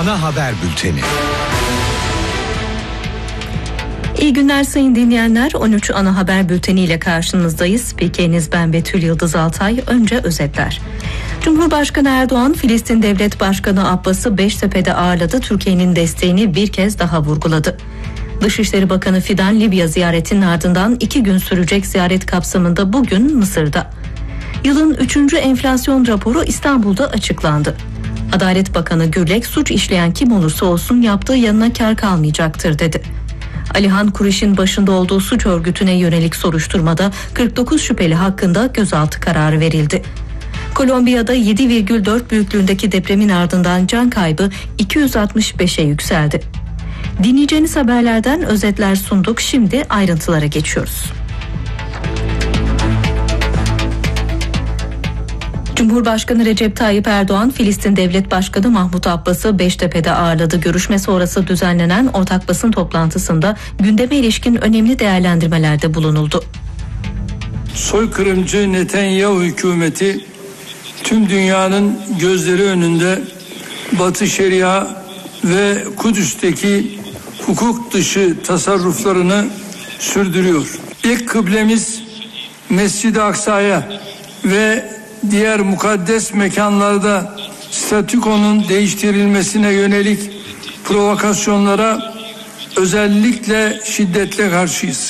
ana haber bülteni. İyi günler sayın dinleyenler. 13 ana haber bülteni ile karşınızdayız. Spikeriniz ben Betül Yıldız Altay. Önce özetler. Cumhurbaşkanı Erdoğan, Filistin Devlet Başkanı Abbas'ı Beştepe'de ağırladı. Türkiye'nin desteğini bir kez daha vurguladı. Dışişleri Bakanı Fidan, Libya ziyaretinin ardından 2 gün sürecek ziyaret kapsamında bugün Mısır'da. Yılın 3. enflasyon raporu İstanbul'da açıklandı. Adalet Bakanı Gürlek, suç işleyen kim olursa olsun yaptığı yanına kar kalmayacaktır dedi. Alihan Kuriş'in başında olduğu suç örgütüne yönelik soruşturmada 49 şüpheli hakkında gözaltı kararı verildi. Kolombiya'da 7,4 büyüklüğündeki depremin ardından can kaybı 265'e yükseldi. Dinleyeceğiniz haberlerden özetler sunduk. Şimdi ayrıntılara geçiyoruz. Cumhurbaşkanı Recep Tayyip Erdoğan, Filistin Devlet Başkanı Mahmut Abbas'ı Beştepe'de ağırladı. Görüşme sonrası düzenlenen ortak basın toplantısında gündeme ilişkin önemli değerlendirmelerde bulunuldu. Soykırımcı Netanyahu hükümeti tüm dünyanın gözleri önünde Batı Şeria ve Kudüs'teki hukuk dışı tasarruflarını sürdürüyor. İlk kıblemiz Mescid-i Aksa'ya ve diğer mukaddes mekanlarda statükonun değiştirilmesine yönelik provokasyonlara özellikle şiddetle karşıyız.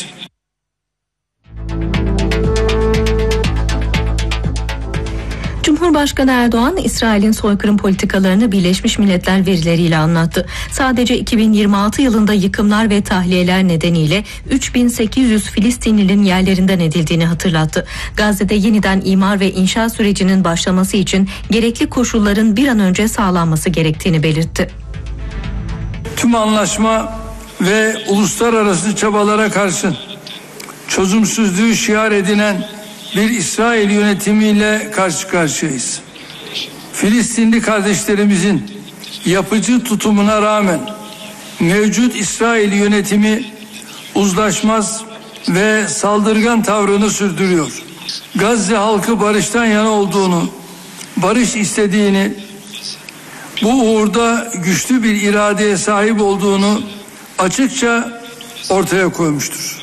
Cumhurbaşkanı Erdoğan, İsrail'in soykırım politikalarını Birleşmiş Milletler verileriyle anlattı. Sadece 2026 yılında yıkımlar ve tahliyeler nedeniyle 3800 Filistinli'nin yerlerinden edildiğini hatırlattı. Gazze'de yeniden imar ve inşa sürecinin başlaması için gerekli koşulların bir an önce sağlanması gerektiğini belirtti. Tüm anlaşma ve uluslararası çabalara karşın çözümsüzlüğü şiar edinen bir İsrail yönetimiyle karşı karşıyayız. Filistinli kardeşlerimizin yapıcı tutumuna rağmen mevcut İsrail yönetimi uzlaşmaz ve saldırgan tavrını sürdürüyor. Gazze halkı barıştan yana olduğunu, barış istediğini, bu uğurda güçlü bir iradeye sahip olduğunu açıkça ortaya koymuştur.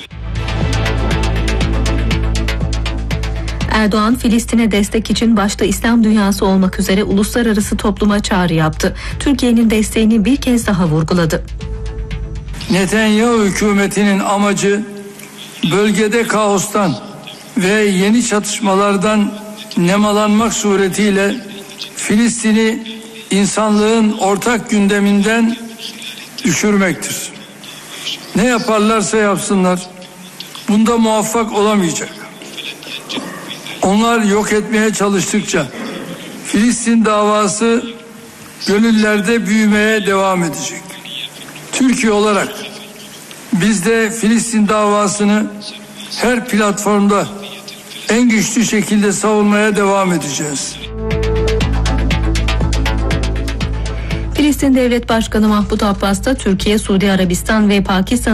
Erdoğan, Filistin'e destek için başta İslam dünyası olmak üzere uluslararası topluma çağrı yaptı. Türkiye'nin desteğini bir kez daha vurguladı. Netanyahu hükümetinin amacı bölgede kaostan ve yeni çatışmalardan nemalanmak suretiyle Filistin'i insanlığın ortak gündeminden düşürmektir. Ne yaparlarsa yapsınlar, bunda muvaffak olamayacak. Onlar yok etmeye çalıştıkça Filistin davası gönüllerde büyümeye devam edecek. Türkiye olarak biz de Filistin davasını her platformda en güçlü şekilde savunmaya devam edeceğiz. Filistin Devlet Başkanı Mahmut Abbas da Türkiye, Suudi Arabistan ve Pakistan